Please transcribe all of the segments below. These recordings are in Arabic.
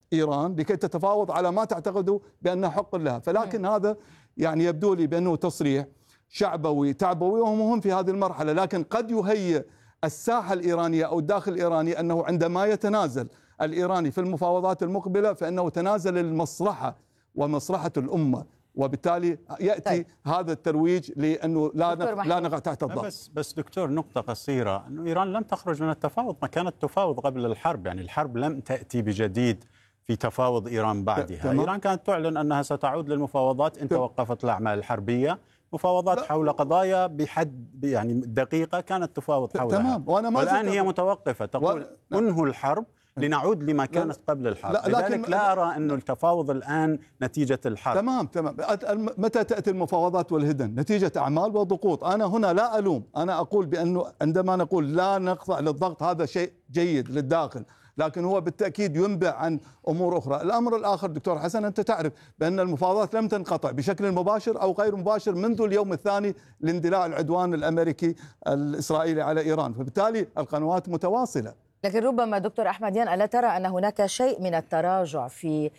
إيران لكي تتفاوض على ما تعتقدوا بأنه حق لها. فلكن هذا يعني يبدو لي بأنه تصريح شعبوي تعبوي وهو مهم في هذه المرحلة، لكن قد يهيئ الساحة الإيرانية أو الداخل الإيراني أنه عندما يتنازل الإيراني في المفاوضات المقبلة فإنه تنازل للمصلحة ومصلحة الأمة، وبالتالي يأتي هذا الترويج لأنه لا نقع تحت الضغط. بس دكتور، نقطة قصيرة، أنه إيران لم تخرج من التفاوض، ما كانت تفاوض قبل الحرب، يعني الحرب لم تأتي بجديد في تفاوض إيران بعدها. إيران كانت تعلن أنها ستعود للمفاوضات إن توقفت الأعمال الحربية، مفاوضات حول قضايا بحد يعني دقيقة كانت تفاوض حولها. والآن هي متوقفة، تقول انهوا الحرب لنعود لما كانت قبل الحرب. لذلك لا أرى أن التفاوض الآن نتيجة الحرب. تمام. متى تأتي المفاوضات والهدن؟ نتيجة أعمال وضغوط. أنا هنا لا ألوم، أنا أقول بأنه عندما نقول لا نخضع للضغط هذا شيء جيد للداخل، لكن هو بالتأكيد ينبع عن أمور أخرى. الأمر الآخر دكتور حسن، أنت تعرف بأن المفاوضات لم تنقطع بشكل مباشر أو غير مباشر منذ اليوم الثاني لاندلاع العدوان الأمريكي الإسرائيلي على إيران، فبالتالي القنوات متواصلة. لكن ربما دكتور أحمديان، ألا ترى أن هناك شيء من التراجع في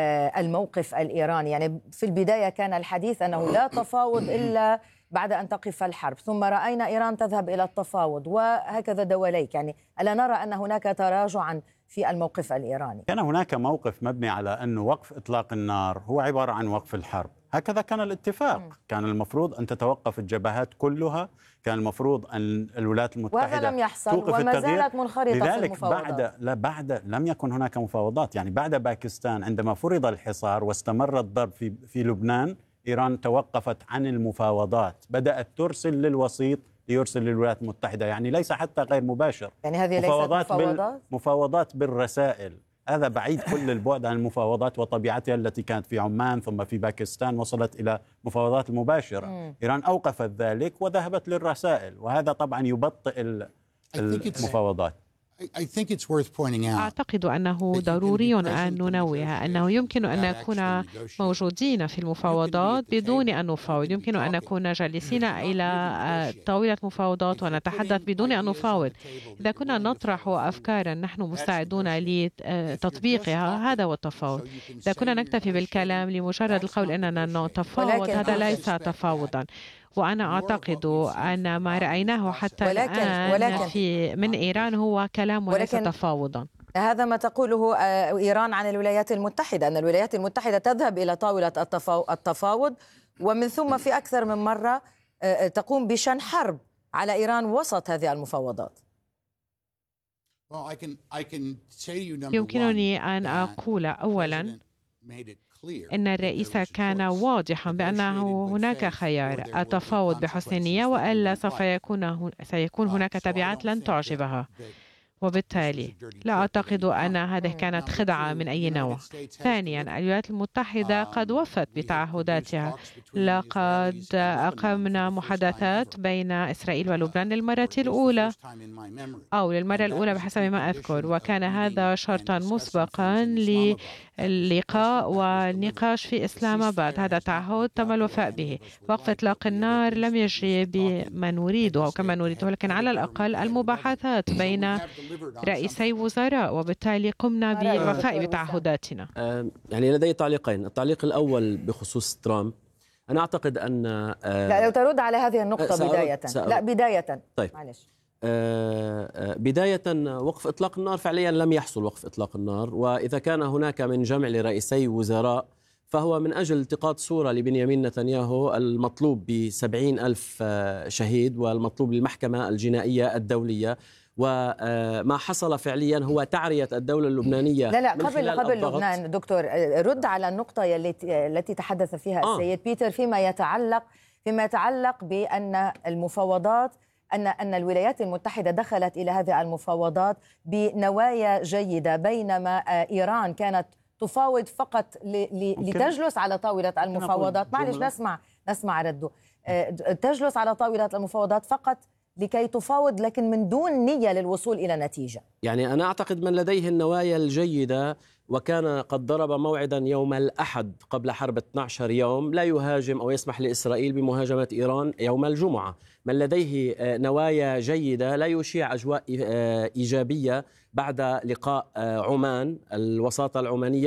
الموقف الإيراني؟ يعني في البداية كان الحديث أنه لا تفاوض إلا بعد أن تقف الحرب، ثم رأينا إيران تذهب إلى التفاوض وهكذا دواليك. يعني ألا نرى أن هناك تراجعا في الموقف الإيراني؟ كان هناك موقف مبني على أن وقف إطلاق النار هو عبارة عن وقف الحرب، هكذا كان الاتفاق. كان المفروض أن تتوقف الجبهات كلها، كان المفروض أن الولايات المتحدة وهذا لم يحصل توقف وما التغيير. زالت منخرطة في المفاوضات. بعد لم يكن هناك مفاوضات، يعني بعد باكستان عندما فرض الحصار واستمر الضرب في لبنان، إيران توقفت عن المفاوضات، بدأت ترسل للوسيط ليرسل للولايات المتحدة، يعني ليس حتى غير مباشر. يعني هذه ليست مفاوضات بالرسائل، هذا بعيد كل البعد عن المفاوضات وطبيعتها التي كانت في عمان ثم في باكستان وصلت إلى مفاوضات المباشرة. إيران أوقفت ذلك وذهبت للرسائل، وهذا طبعا يبطئ المفاوضات. أعتقد أنه ضروري أن ننوه أنه يمكن أن نكون موجودين في المفاوضات بدون أن نفاوض، يمكن أن نكون جالسين إلى طاولة مفاوضات ونتحدث بدون أن نفاوض. إذا كنا نطرح أفكارا نحن مستعدون لتطبيقها، هذا هو التفاوض. إذا كنا نكتفي بالكلام لمجرد القول أننا نتفاوض، هذا ليس تفاوضا. وأنا أعتقد أن ما رأيناه حتى الآن من إيران هو كلام وليس تفاوضا. هذا ما تقوله إيران عن الولايات المتحدة، أن الولايات المتحدة تذهب إلى طاولة التفاوض، ومن ثم في أكثر من مرة تقوم بشن حرب على إيران وسط هذه المفاوضات. يمكنني أن أقول أولا إن الرئيس كان واضحا بأنه هناك خيار التفاوض بحسن نية، وإلا سيكون هناك تبعات لن تعجبها، وبالتالي لا أعتقد أن هذه كانت خدعة من أي نوع. ثانيا، الولايات المتحدة قد وفت بتعهداتها، لقد أقمنا محادثات بين إسرائيل ولبنان للمرة الأولى بحسب ما أذكر، وكان هذا شرطا مسبقا للقاء والنقاش في إسلام آباد. هذا تعهد تم الوفاء به. وقف إطلاق النار لم يجري بما نريده أو كما نريده، لكن على الأقل المباحثات بين رئيسي وزراء، وبالتالي قمنا بالوفاء بتعهداتنا. يعني لدي تعليقين. التعليق الأول بخصوص ترامب، أنا أعتقد أن لا، لو ترد على هذه النقطة بداية. طيب. معلش. بداية، وقف إطلاق النار فعليا لم يحصل وقف إطلاق النار، وإذا كان هناك من جمع لرئيسي وزراء فهو من أجل التقاط صورة لبنيامين نتنياهو المطلوب ب70,000 شهيد والمطلوب للمحكمة الجنائية الدولية. وما حصل فعليا هو تعرية الدولة اللبنانية. لا قبل لبنان دكتور، رد على النقطة التي تحدث فيها السيد بيتر فيما يتعلق بأن المفاوضات، أن الولايات المتحدة دخلت إلى هذه المفاوضات بنوايا جيدة، بينما إيران كانت تفاوض فقط لتجلس على طاولة المفاوضات. معلش نسمع رده. تجلس على طاولة المفاوضات فقط لكي تفاوض، لكن من دون نية للوصول إلى نتيجة. يعني أنا أعتقد من لديه النوايا الجيدة وكان قد ضرب موعدا يوم الأحد قبل حرب 12 يوم لا يهاجم أو يسمح لإسرائيل بمهاجمة إيران يوم الجمعة. من لديه نوايا جيدة لا يشيع أجواء إيجابية بعد لقاء عمان، الوساطة العمانية